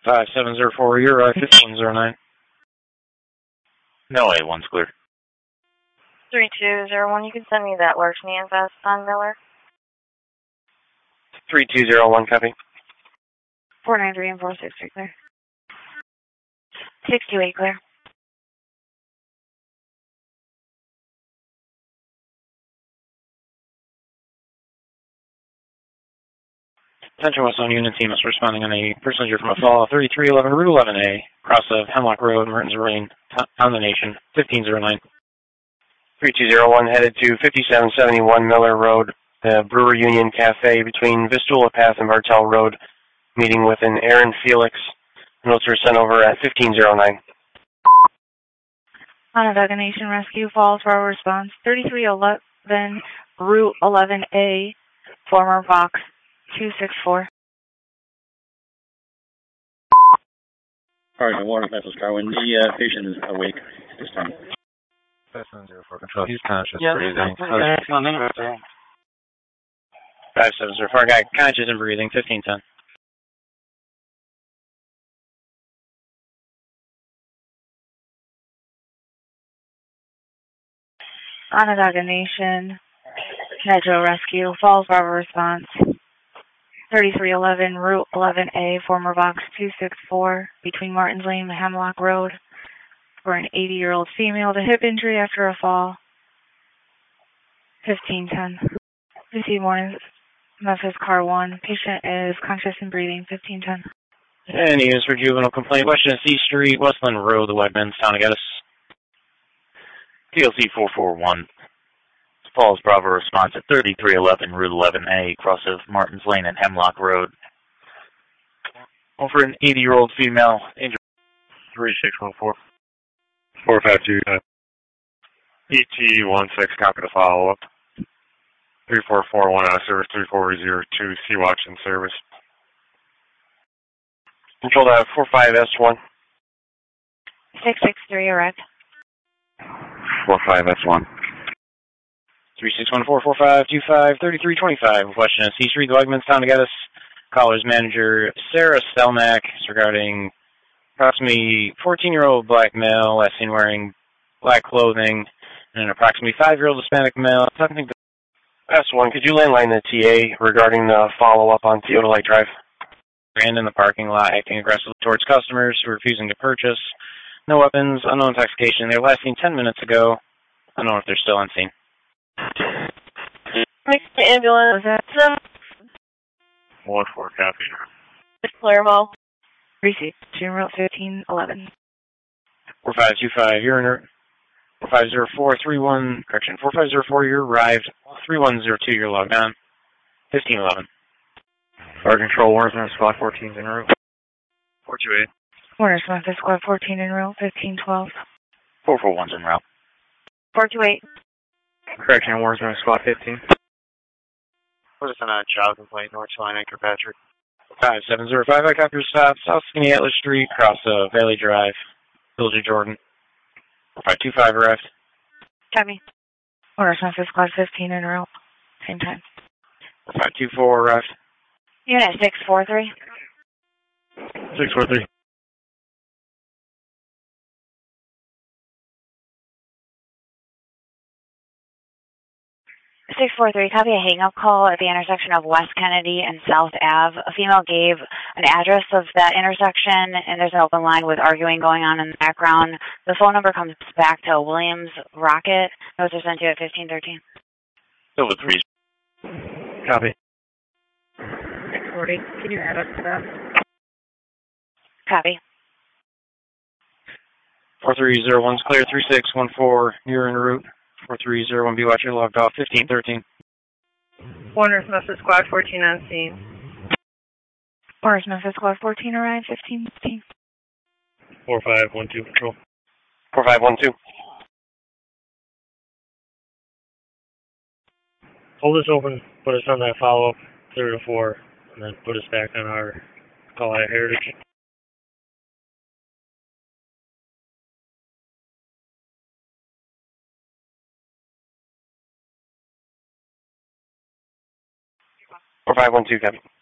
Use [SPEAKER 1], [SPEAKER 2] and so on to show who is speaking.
[SPEAKER 1] 5704, you're 1509.
[SPEAKER 2] No, A1's clear.
[SPEAKER 3] 3201, you can send me that large manifest on Miller.
[SPEAKER 1] 3201, copy.
[SPEAKER 3] 493 and 463 clear. 628 clear.
[SPEAKER 1] Central West Zone Unit team is responding on a person injured from a fall 3311 Route 11A, cross of Hemlock Road, Mertens Lane, Town the Nation, 1509. 3201 headed to 5771 Miller Road, the Brewer Union Cafe between Vistula Path and Bartell Road, meeting with an Aaron Felix. Notes were sent over at 1509.
[SPEAKER 3] Onondaga Nation Rescue Falls for our response. 3311 Route 11A, former Vox 264.
[SPEAKER 4] All right, Warren, Memphis Carwin. The patient is awake at this time.
[SPEAKER 1] 5704 control. He's conscious.
[SPEAKER 5] Yeah,
[SPEAKER 1] breathing.
[SPEAKER 5] 5704.
[SPEAKER 1] Guy conscious and breathing. 1510.
[SPEAKER 3] Onondaga Nation Metro Rescue Falls Harbor response. 3311 Route 11A, former Vox 264, between Martins Lane and Hemlock Road, for an 80-year-old female with a hip injury after a fall. 1510. Lucy Morning, Memphis Car 1. Patient is conscious and breathing. 1510.
[SPEAKER 1] And he is for juvenile complaint. Washington C Street, Westland Road, the Wegmans, Town of Geddes.
[SPEAKER 2] TLC 441. Falls Bravo response at 3311 Route 11A, cross of Martins Lane and Hemlock Road. Over an 80-year-old female injured.
[SPEAKER 6] 3614. 452. ET16, copy the follow-up. 3441 out of service, 3402, Sea-Watch in service.
[SPEAKER 1] Control that 45S1.
[SPEAKER 3] 663, erect.
[SPEAKER 4] 45S1.
[SPEAKER 1] 3614-4525-3325. Washington C Street, the Wegmans, Town of Geddes. Caller's manager, Sarah Stelmack, is regarding approximately 14-year-old black male, last seen wearing black clothing, and an approximately 5-year-old Hispanic male. S1, could you landline the TA regarding the follow-up on Theodolite Drive? Ran in the parking lot, acting aggressively towards customers who are refusing to purchase. No weapons, unknown intoxication. They were last seen 10 minutes ago. I don't know if they're still on scene.
[SPEAKER 3] Ambulance.
[SPEAKER 6] 1-4, copy.
[SPEAKER 3] Palermo. Receipt. Route 1511.
[SPEAKER 1] 4525, you're in 450431, correction, 4504, you're arrived. 3102, you're logged on. 1511.
[SPEAKER 4] Fire Control, Warren Smith, Squad 14's en route.
[SPEAKER 6] 428.
[SPEAKER 3] Warner Smith, Squad 14 en route. 1512.
[SPEAKER 2] 441's en route.
[SPEAKER 3] 428.
[SPEAKER 4] Correction, Warren Smith, Squad 15.
[SPEAKER 5] What is on a child complaint, North Line, Anchor Patrick?
[SPEAKER 1] 5705, I copy your stop, South Skinny Atlas Street, across Valley Drive, Village of Jordan. 4525, arrived.
[SPEAKER 3] Copy. Warner Smith, Squad 15 en route. Same time.
[SPEAKER 1] 4524, arrived.
[SPEAKER 3] Unit 643.
[SPEAKER 6] 643.
[SPEAKER 3] 643, copy a hang-up call at the intersection of West Kennedy and South Ave. A female gave an address of that intersection, and there's an open line with arguing going on in the background. The phone number comes back to Williams Rocket. Those are sent to you at 1513.
[SPEAKER 2] Over 3.
[SPEAKER 4] Copy.
[SPEAKER 3] 640, can you add up to that? Copy.
[SPEAKER 1] 4301's clear, 3614, you're en route. 4301, be watcher, logged off, 1513.
[SPEAKER 3] Warner Smith, Squad 14 on scene. Warner Smith, Squad 14 arrived, 1513.
[SPEAKER 6] 4512, control.
[SPEAKER 1] 4512.
[SPEAKER 6] Hold us open, put us on that follow-up, 3 to 4, and then put us back on our call at Heritage.
[SPEAKER 1] Or 512, copy.